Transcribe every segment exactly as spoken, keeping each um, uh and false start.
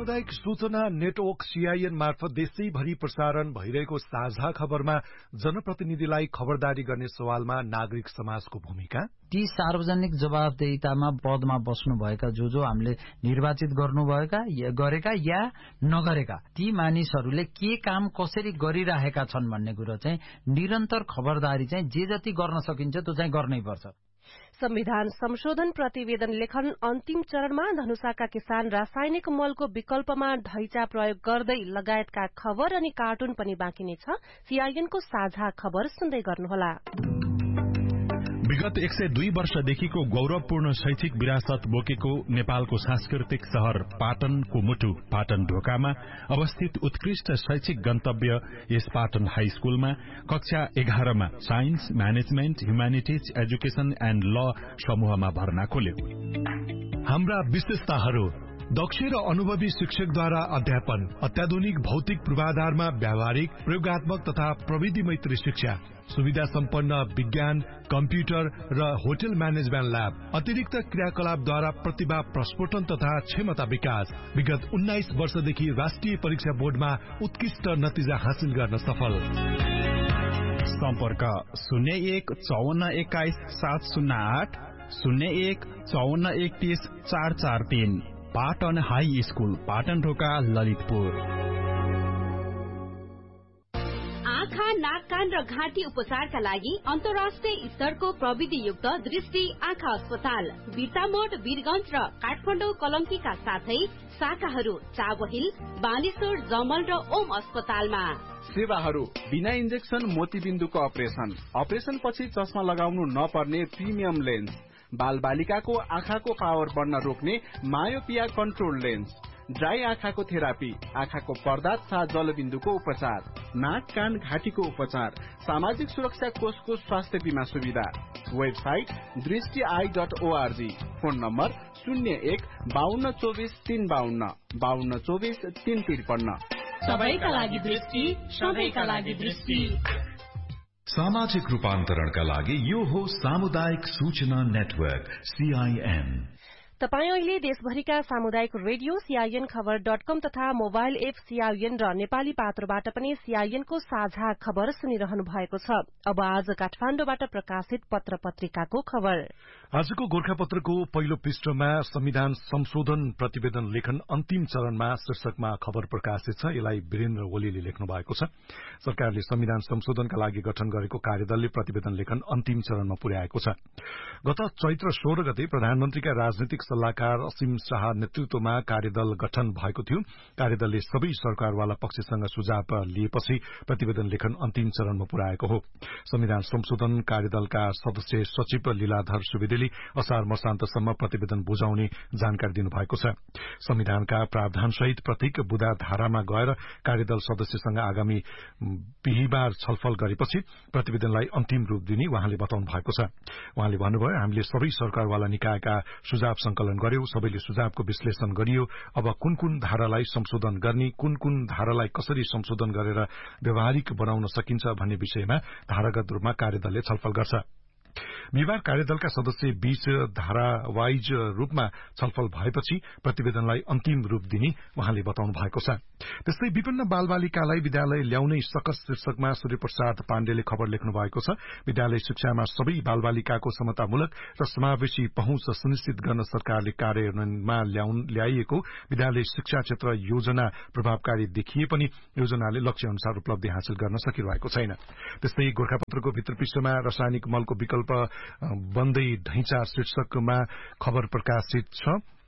सामुदायिक सूचना network CIN मार्फत देशैभरि प्रसारण भइरहेको साझा खबरमा जनप्रतिनिधिलाई खबरदारी गर्ने सवालमा नागरिक समाजको भूमिका, ती सार्वजनिक जवाबदेहितामा पदमा बस्नुभएका जो जो हामीले निर्वाचित गर्नुभएका गरेका या नगरेका ती मानिसहरूले के काम कसरी गरिरहेका छन् भन्ने कुरो चाहिँ निरन्तर खबरदारी चाहिँ जे जति गर्न सकिन्छ त्यो चाहिँ गर्नै पर्छ। संविधान संशोधन प्रतिवेदन लेखन अन्तिम चरणमा धनुषाका किसान रासायनिक मलको विकल्पमा ढैंचा प्रयोग गर्दै लगायतका खबर अनि कार्टुन पनि बाँकी नै छ। सीआईएनको साझा खबर सुन्दै गर्नुहोला। विगत एक सय दुई वर्षदेखिको गौरवपूर्ण शैक्षिक विरासत बोकेको नेपालको सांस्कृतिक शहर पाटनको मुटु पाटन ढोकामा अवस्थित उत्कृष्ट शैक्षिक गन्तव्य यस पाटन हाई स्कूलमा कक्षा एघारमा science management humanities education and ल समूहमा भर्ना खोल्यो। हाम्रा विशेषताहरू: दक्ष र अनुभवी शिक्षकद्वारा अध्यापन, अत्याधुनिक भौतिक पूर्वाधारमा व्यावहारिक प्रयोगात्मक तथा प्रविधि मैत्री शिक्षा, सुविधा सम्पन्न विज्ञान, कम्प्युटर र होटल म्यानेजमेन्ट ल्याब, अतिरिक्त क्रियाकलापद्वारा प्रतिभा प्रस्फोटन तथा क्षमता विकास। विगत उन्नाइस वर्षदेखि राष्ट्रिय परीक्षा बोर्डमा उत्कृष्ट नतिजा हासिल गर्न सफल। सम्पर्क शून्य एक चौवन्न एक्काइस सात शून्य आठ शून्य एक चौवन्न एकतीस चार चार तीन। पाटन हाई स्कूल, पाटन ढोका, ललितपुर। आँखा, नाक, कान र घाँटी उपचारका लागि अन्तर्राष्ट्रिय स्तरको प्रविधियुक्त दृष्टि आँखा अस्पताल बिर्तामोड, वीरगंज र काठमाडौँ कलंकीका साथै शाखाहरू चाबहिल, बानेश्वर, जमल र ओम अस्पतालमा। सेवाहरू: बिना इन्जेक्सन मोतीबिन्दुको अपरेसन, अपरेसन पछि चस्मा लगाउनु नपर्ने प्रिमियम लेन्स, बाल बालिकाको आँखाको पावर बढ्न रोक्ने मायोपिया कन्ट्रोल लेन्स, ड्राई आँखाको थेरापी, आँखाको पर्दा तथा जलबिन्दुको उपचार, नाक कान घाँटीको उपचार, सामाजिक सुरक्षा कोषको स्वास्थ्य बीमा सुविधा। वेबसाइट दृष्टि I dot ORG. Phone number शून्य एक बाहन्न चौबिस तीन बाहन्न बाहन्न चौबिस तीन त्रिपन्न। सबैका लागि दृष्टि, सबैका लागि दृष्टि। सामाजिक रूपान्तरणका लागि यो हो सामुदायिक सूचना नेटवर्क सीआईएन। तपाई अहिले देशभरिका सामुदायिक रेडियो सीआईएन खबर डट कम तथा मोबाइल एप सीआईएन र नेपाली पात्रोबाट पनि सीआईएनको साझा खबर सुनिरहनु भएको छ। अब आज काठमाडौँबाट प्रकाशित पत्र पत्रिकाको खबर। आजको गोर्खापत्रको पहिलो पृष्ठमा संविधान संशोधन प्रतिवेदन लेखन अन्तिम चरणमा शीर्षकमा खबर प्रकाशित छ। यसलाई वीरेन्द्र ओलीले लेख्नु भएको छ। सरकारले संविधान संशोधनका लागि गठन गरेको कार्यदलले प्रतिवेदन लेखन अन्तिम चरणमा पुर्याएको छ। गत चैत्र सोह्र गते प्रधानमन्त्रीका राजनीतिक सल्लाहकार असीम शाह नेतृत्वमा कार्यदल गठन भएको थियो। कार्यदलले सबै सरकारवाला पक्षसँग सुझाव लिएपछि प्रतिवेदन लेखन अन्तिम चरणमा पुर्याएको हो। संविधान संशोधन कार्यदलका सदस्य सचिव लीलाधर सुवेदीले असार मसान्तसम्म प्रतिवेदन बुझाउने जानकारी दिनुभएको छ। संविधानका प्रावधानसहित प्रत्येक बुँदा धारामा गएर कार्यदल सदस्यसँग आगामी बिहिबार छलफल गरेपछि प्रतिवेदनलाई अन्तिम रूप दिने उहाँले बताउनु भएको छ। उहाँले भन्नुभयो, हामीले सबै सरकारवाला निकायका सुझाव संकलन गर्यौं, सबैले सुझावको विश्लेषण गरियो। अब कुन कुन धारालाई संशोधन गर्ने, कुन कुन धारालाई कसरी संशोधन गरेर व्यावहारिक बनाउन सकिन्छ भन्ने विषयमा धारागत रूपमा कार्यदलले छलफल गर्छ। बिहिबार कार्यदलका सदस्य बीच धारावाइज रूपमा छलफल भएपछि प्रतिवेदनलाई अन्तिम रूप दिने उहाँले बताउनु भएको छ। त्यस्तै विभिन्न बालबालिकालाई विद्यालय ल्याउनै सकस शीर्षकमा सूर्यप्रसाद पाण्डेले खबर लेख्नु भएको छ। विद्यालय शिक्षामा सबै बालबालिकाको समतामूलक र समावेशी पहुँच सुनिश्चित गर्न सरकारले कार्यान्वयनमा ल्याइएको विद्यालय शिक्षा क्षेत्र योजना प्रभावकारी देखिए पनि योजनाले लक्ष्य अनुसार उपलब्धि हासिल गर्न सकिरहेको छैन। त्यस्तै गोर्खापत्रको भित्रपृष्ठमा रासायनिक मलको विकल्प बन्दै ढैंचा शीर्षकमा खबर प्रकाशित छ।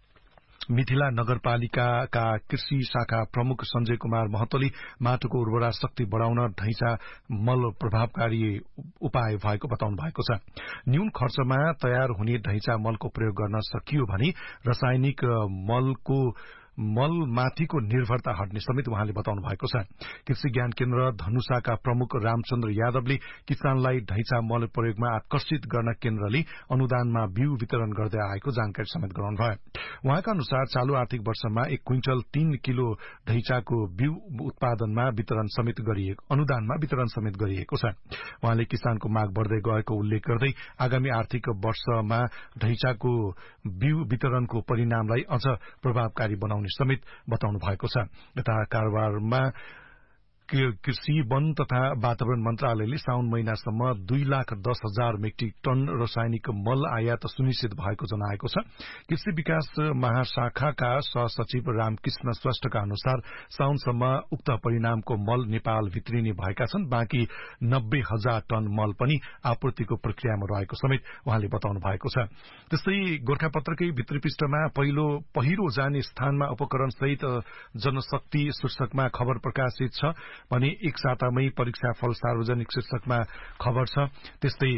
मिथिला नगरपालिकाका कृषि शाखा प्रमुख संजय कुमार महतोले माटोको उर्वरा शक्ति बढ़ाउन ढैंचा मल प्रभावकारी उपाय भएको बताउनु भएको छ। न्यून खर्चमा तयार हुने ढैंचा मलको प्रयोग गर्न सकियो भने रासायनिक मलको मलमाथिको निर्भरता हट्ने समेत उहाँले बताउनु भएको छ। कृषि ज्ञान केन्द्र धनुषाका प्रमुख रामचन्द्र यादवले किसानलाई ढैंचा मल प्रयोगमा आकर्षित गर्न केन्द्रले अनुदानमा बिउ वितरण गर्दै आएको जानकारी समेत गराउनुभयो। उहाँका अनुसार चालू आर्थिक वर्षमा एक क्विन्टल तीन किलो ढैंचाको बिउ उत्पादनमा वितरण समेत गरिएको अनुदानमा वितरण समेत गरिएको छ। उहाँले किसानको माग बढ़दै गएको उल्लेख गर्दै आगामी आर्थिक वर्षमा ढैंचाको बिउ वितरणको परिणामलाई अझ प्रभावकारी बनाउने भन्ने समेत बताउनु भएको छ। यता कारोबारमा कृषि वन तथा वातावरण मन्त्रालयले साउन महिनासम्म दुई लाख दस हजार मेट्रिक टन रासायनिक मल आयात सुनिश्चित भएको जनाएको छ। कृषि विकास महाशाखाका सहसचिव रामकृष्ण श्रेष्ठका अनुसार साउनसम्म उक्त परिणामको मल नेपाल भित्रिने भएका छन्। बाँकी नब्बे हजार टन मल पनि आपूर्तिको प्रक्रियामा रहेको समेत उहाँले बताउनु भएको छ। त्यस्तै गोर्खापत्रकै भित्री पृष्ठमा पहिलो पहिरो जाने स्थानमा उपकरण सहित जनशक्ति शीर्षकमा खबर प्रकाशित छ भने एक सातामै परीक्षा फल सार्वजनिक शीर्षकमा खबर छ। त्यस्तै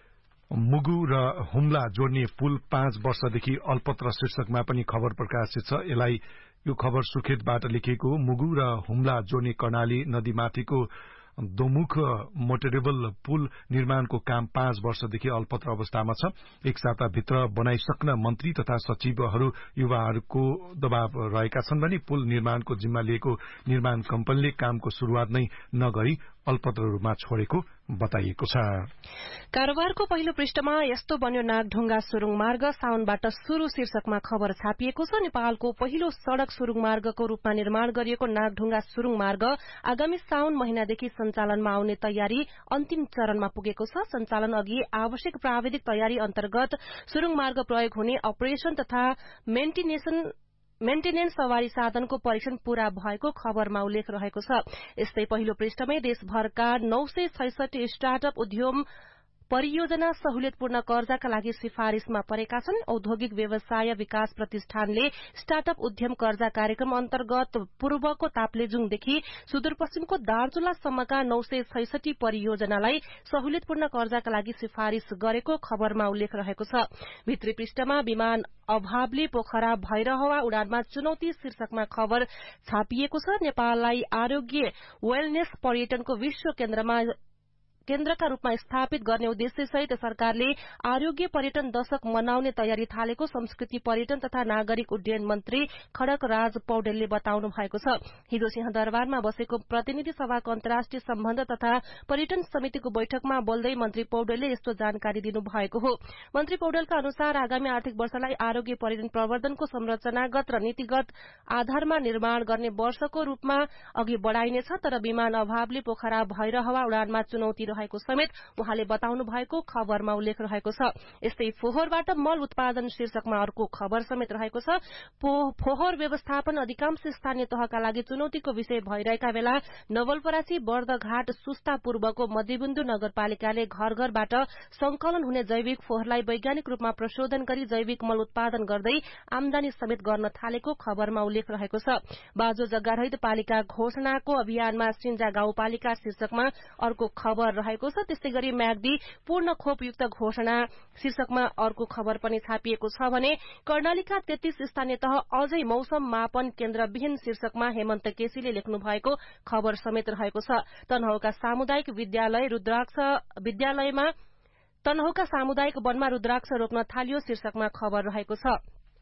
मुगु र हुम्ला जोड्ने पुल पाँच वर्षदेखि अल्पत्र शीर्षकमा पनि खबर प्रकाशित छ। यसलाई यो खबर सुर्खेतबाट लेखिएको मुगु र हुम्ला जोड्ने कर्णाली नदीमाथिको दोमुख मोटरेबल पुल निर्माणको काम पाँच वर्षदेखि अल्पत्र अवस्थामा छ। एक साताभित्र बनाइसक्न मन्त्री तथा सचिवहरू युवाहरूको दबाव रहेका छन् भने पुल निर्माणको जिम्मा लिएको निर्माण कम्पनीले कामको शुरूआत नै नगरी अल्पत्र रूपमा छोडेको बताइएको छ। कारोबारको पहिलो पृष्ठमा यस्तो बन्यो नागढुङ्गा सुरुङ मार्ग साउनबाट शुरू शीर्षकमा खबर छापिएको छ। नेपालको पहिलो सड़क सुरुङ मार्गको रूपमा निर्माण गरिएको नागढुङ्गा सुरुङ मार्ग आगामी साउन महिनादेखि सञ्चालनमा आउने तयारी अन्तिम चरणमा पुगेको छ। सञ्चालन अघि आवश्यक प्राविधिक तयारी अन्तर्गत सुरुङ मार्ग प्रयोग हुने अपरेशन तथा मेन्टेनेन्स मेन्टेनेन्स सवारी साधनको परीक्षण पूरा भएको खबरमा उल्लेख रहेको छ। यस्तै पहिलो पृष्ठमै देशभरका नौ सय छैसठी स्टार्टअप उद्यम परियोजना सहुलियतपूर्ण कर्जाका लागि सिफारिशमा परेका छन्। औद्योगिक व्यवसाय विकास प्रतिष्ठानले स्टार्टअप उद्यम कर्जा कार्यक्रम अन्तर्गत पूर्वको ताप्लेजुङदेखि सुदूरपश्चिमको दार्चुलासम्मका नौ सय छैसठी परियोजनालाई सहुलियतपूर्ण कर्जाका लागि सिफारिश गरेको खबरमा उल्लेख रहेको छ। भित्री पृष्ठमा विमान अभावले पोखरा भैरहवा उडानमा चुनौती शीर्षकमा खबर छापिएको छ। नेपाललाई आरोग्य वेलनेस पर्यटनको विश्व केन्द्रमा केन्द्रका रूपमा स्थापित गर्ने उद्देश्यसहित सरकारले आरोग्य पर्यटन दशक मनाउने तयारी थालेको संस्कृति पर्यटन तथा नागरिक उड्डयन मन्त्री खड्ग राज पौडेलले बताउनु भएको छ। हिजो सिंहदरबारमा बसेको प्रतिनिधि सभाको अन्तर्राष्ट्रिय सम्बन्ध तथा पर्यटन समितिको बैठकमा बोल्दै मन्त्री पौडेलले यस्तो जानकारी दिनुभएको हो। मन्त्री पौडेलका अनुसार आगामी आर्थिक वर्षलाई आरोग्य पर्यटन प्रवर्धनको संरचनागत र नीतिगत आधारमा निर्माण गर्ने वर्षको रूपमा अघि बढ़ाइनेछ। तर विमान अभावले पोखरा भैरहवा उडानमा चुनौती रहेको समेत उहाँले बताउनु भएको खबरमा उल्लेख रहेको छ। यस्तै फोहोरबाट मल उत्पादन शीर्षकमा अर्को खबर समेत रहेको छ। फोहोर व्यवस्थापन अधिकांश स्थानीय तहका लागि चुनौतीको विषय भइरहेका बेला नवलपरासी बर्दघाट सुस्ता पूर्वको मध्यबिन्दु नगरपालिकाले घर घरबाट संकलन हुने जैविक फोहोरलाई वैज्ञानिक रूपमा प्रशोधन गरी जैविक मल उत्पादन गर्दै आमदानी समेत गर्न थालेको खबरमा उल्लेख रहेको छ। बाजो जग्गारहित पालिका घोषणाको अभियानमा सिंजा गाउँपालिका शीर्षकमा अर्को खबर रहेको छ। त्यस्तै गरी म्याग्दी पूर्ण खोपयुक्त घोषणा शीर्षकमा अर्को खबर पनि छापिएको छ भने कर्णालीका तेत्तीस स्थानीय तह अझै मौसम मापन केन्द्रविहीन शीर्षकमा हेमन्त केसीले लेख्नु भएको खबर समेत रहेको छ। तनहुँका सामुदायिक विद्यालय रुद्राक्ष विद्यालयमा तनहुँका सामुदायिक वनमा रुद्राक्ष रोप्न थालियो शीर्षकमा खबर रहेको छ।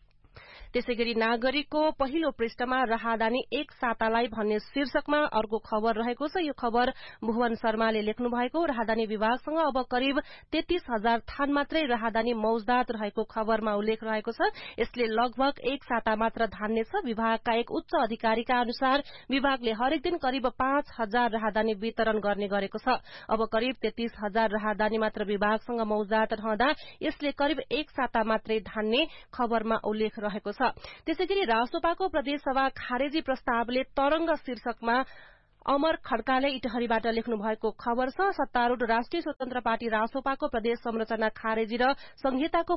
त्यसैगरी नागरिकको पहिलो पृष्ठमा राहदानी एक सातालाई भन्ने शीर्षकमा अर्को खबर रहेको छ। यो खबर भुवन शर्माले लेख्नु भएको। राहदानी विभागसँग अब करिब तेत्तीस हजार थान मात्रै राहदानी मौजदात रहेको खबरमा उल्लेख रहेको छ। यसले लगभग एक साता मात्र धान्नेछ। विभागका एक उच्च अधिकारीका अनुसार विभागले हरेक दिन करिब पाँच हजार राहदानी वितरण गर्ने गरेको छ। अब करिब तेत्तीस हजार राहदानी मात्र विभागसँग मौजदात रहँदा यसले करिब एक साता मात्रै धान्ने खबरमा उल्लेख रहेको छ। त्यसैगरी रासोपाको प्रदेशसभा खारेजी प्रस्तावले तरंग शीर्षकमा अमर खड्काले इटहरीबाट लेख्नु भएको खबर छ। सत्तारूढ़ राष्ट्रिय स्वतन्त्र पार्टी रासोपाको प्रदेश संरचना खारेजी र संहिताको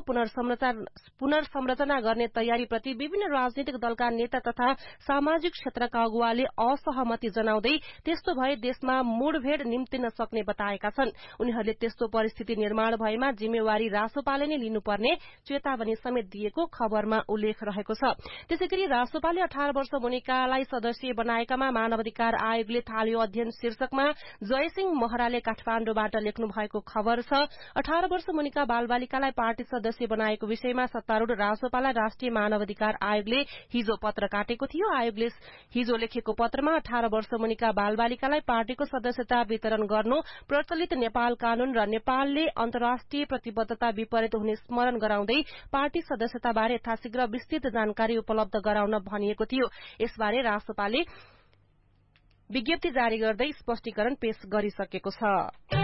पुनर्संरचना गर्ने तयारीप्रति विभिन्न राजनीतिक दलका नेता तथा सामाजिक क्षेत्रका अगुवाले असहमति जनाउँदै त्यस्तो भए देशमा मुडभेड़ निम्तिन सक्ने बताएका छन्। उनीहरूले त्यस्तो परिस्थिति निर्माण भएमा जिम्मेवारी रासोपाले नै लिनुपर्ने चेतावनी समेत दिएको खबरमा उल्लेख रहेको छ। त्यसैगरी रासोपाले अठार वर्ष मुनिकालाई सदस्य बनाएकामा मानवाधिकार आयोगले थाल्यो अध्ययन शीर्षकमा जयसिंह महराले काठमाडौँबाट लेख्नु भएको खबर छ। अठार वर्ष मुनिका बालबालिकालाई पार्टी सदस्य बनाएको विषयमा सत्तारूढ़ राजसभालाई राष्ट्रिय मानवाधिकार आयोगले हिजो पत्र काटेको थियो। आयोगले हिजो लेखेको पत्रमा अठार वर्ष मुनिका बालबालिकालाई पार्टीको सदस्यता वितरण गर्नु प्रचलित नेपाल कानून र नेपालले अन्तर्राष्ट्रिय प्रतिबद्धता विपरीत हुने स्मरण गराउँदै पार्टी सदस्यताबारे यथाशीघ्र विस्तृत जानकारी उपलब्ध गराउन भनिएको थियो। यसबारे राजसभाले विज्ञप्ति जारी गर्दै स्पष्टीकरण पेश गरिसकेको छ।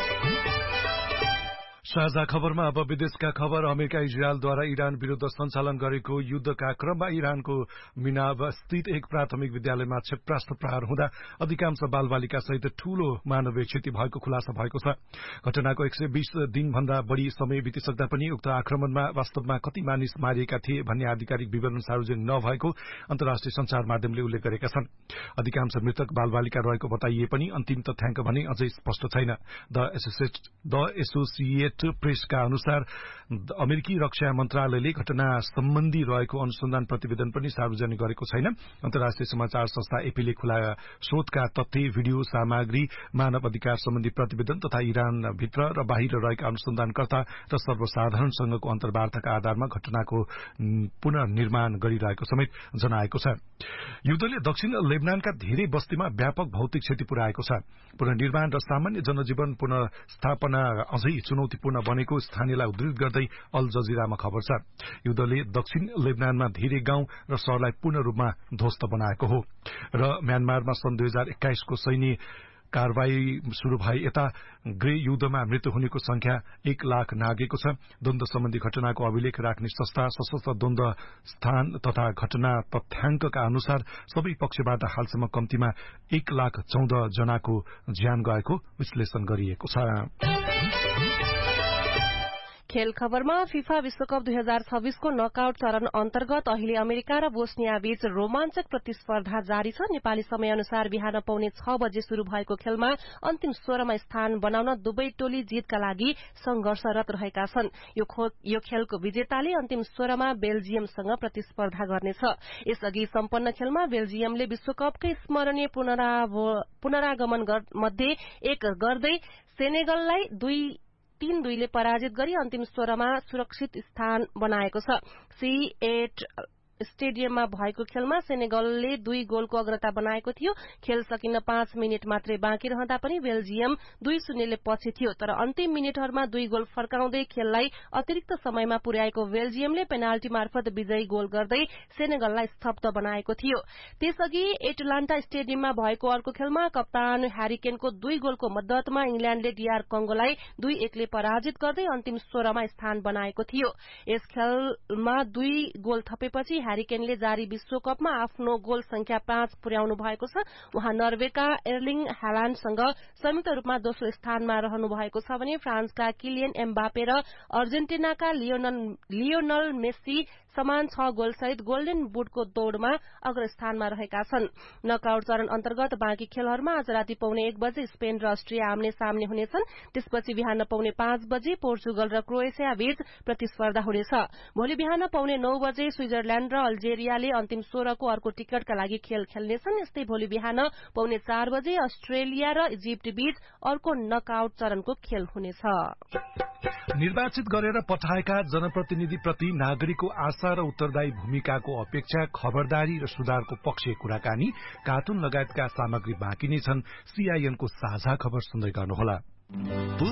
साझा खबरमा अब विदेशका खबर। अमेरिका इजरायलद्वारा इरान विरूद्ध सञ्चालन गरेको युद्धका क्रममा इरानको मिनाब स्थित एक प्राथमिक विद्यालयमा क्षेपणास्त्र प्रहार हुँदा अधिकांश बालबालिका सहित ठूलो मानवीय क्षति भएको खुलासा भएको छ। घटनाको एक सय बीस दिनभन्दा बढ़ी समय बितिसक्दा पनि उक्त आक्रमणमा वास्तवमा कति मानिस मारिएका थिए भन्ने आधिकारिक विवरण सार्वजनिक नभएको अन्तर्राष्ट्रिय संचार माध्यमले उल्लेख गरेका छन्। अधिकांश मृतक बालबालिका रहेको बताइए पनि अन्तिम तथ्याङ्क भने अझै स्पष्ट छैन। द एसोसिएट प्रेसका अनुसार अमेरिकी रक्षा मन्त्रालयले घटना सम्बन्धी रहेको अनुसन्धान प्रतिवेदन पनि सार्वजनिक गरेको छैन। अन्तर्राष्ट्रिय समाचार संस्था एपीले खुला स्रोतका तथ्य, भिडियो सामग्री, मानव अधिकार सम्बन्धी प्रतिवेदन तथा इरानभित्र र बाहिर रहेका अनुसन्धानकर्ता र सर्वसाधारणसँगको अन्तर्वार्ताका आधारमा घटनाको पुनर्निर्माण गरिरहेको समेत जनाएको छ। युद्धले दक्षिण लेबनानका धेरै बस्तीमा व्यापक भौतिक क्षति पुर्याएको छ। पुनर्निर्माण र सामान्य जनजीवन पुनर्स्थापना अझै चुनौतीपूर्ण बनेको स्थानीयलाई उद्धृत गर्दै अल जजिरामा खबर छ। युद्धले दक्षिण लेबनानमा धेरै गाउँ र शहरलाई पूर्ण रूपमा ध्वस्त बनाएको हो र म्यानमारमा सन् दुई हजार एक्काइसको सैन्य कारवाही शुरू भए यता गृह युद्धमा मृत्यु हुनेको संख्या एक लाख नागेको छ। द्वन्द्व सम्बन्धी घटनाको अभिलेख राख्ने संस्था सशस्त्र द्वन्द्व स्थान तथा घटना तथ्याङ्कका अनुसार सबै पक्षबाट हालसम्म कम्तीमा एक लाख चौध जनाको ज्यान गएको विश्लेषण गरिएको छ। खेल खबरमा फिफा विश्वकप दुई हजार छब्बीसको नकआउट चरण अन्तर्गत अहिले अमेरिका र बोस्निया बीच रोमाञ्चक प्रतिस्पर्धा जारी छ। नेपाली समय अनुसार बिहान पौने छ बजे शुरू भएको खेलमा अन्तिम सोह्रमा स्थान बनाउन दुवै टोली जितका लागि संघर्षरत रहेका छन्। यो खेलको विजेताले अन्तिम सोह्रमा बेल्जियमसँग प्रतिस्पर्धा गर्नेछ। यसअघि सम्पन्न खेलमा बेल्जियमले विश्वकपकै स्मरणीय पुनरागमन मध्ये एक गर्दै सेनेगललाई दुई तीन दुईले पराजित गरी अन्तिम सोह्रमा सुरक्षित स्थान बनाएको छ। सी एट स्टेडियममा भएको खेलमा सेनेगलले दुई गोलको अग्रता बनाएको थियो। खेल सकिन पाँच मिनट मात्रै बाँकी रहँदा पनि बेल्जियम दुई शून्यले पछि थियो, तर अन्तिम मिनटहरूमा दुई गोल फर्काउँदै खेललाई अतिरिक्त समयमा पुर्याएको बेल्जियमले पेनाल्टी मार्फत विजयी गोल गर्दै सेनेगललाई स्तब्ध बनाएको थियो। त्यसअघि एटलान्टा स्टेडियममा भएको अर्को खेलमा कप्तान ह्यारिकेनको दुई गोलको मद्दतमा इंग्ल्याण्डले डीआर कंगोलाई दुई एकले पराजित गर्दै अन्तिम सोह्रमा स्थान बनाएको थियो। यस खेलमा दुई गोल थपेपछि ह्यारिकेनले जारी विश्वकपमा आफ्नो गोल संख्या पाँच पुर्याउनु भएको छ। उहाँ नर्वेका एर्लिङ हालाण्डसँग संयुक्त रूपमा दोस्रो स्थानमा रहनु भएको छ भने फ्रान्सका किलियन एम्बापे र अर्जेन्टिनाका लियोनल मेस्सी समान छ गोलसहित गोल्डन बुटको दौड़मा अग्रस्थानमा रहेका छन्। नकआउट चरण अन्तर्गत बाँकी खेलहरूमा आज राति पौने एक बजे स्पेन र अस्ट्रिया आम्ने सामने हुनेछन्। त्यसपछि बिहान पौने पाँच बजे पोर्चुगल र क्रोएसिया बीच प्रतिस्पर्धा हुनेछ। भोलि बिहान पौने नौ बजे स्विजरल्याण्ड र अल्जेरियाले अन्तिम सोह्रको अर्को टिकटका लागि खेल खेल्नेछन्। यस्तै भोलि बिहान पौने चार बजे अस्ट्रेलिया र इजिप्ट बीच अर्को नकआउट चरणको खेल हुनेछ। निर्वाचित गरेर पठाएका जनप्रतिनिधिप्रति नागरिकको आशा र उत्तरदायी भूमिकाको अपेक्षा, खबरदारी र सुधारको पक्ष कुराकानी, कार्टुन लगायतका सामग्री बाँकी नै छन्। सीआईएनको साझा खबर सुन्दै गर्नुहोला।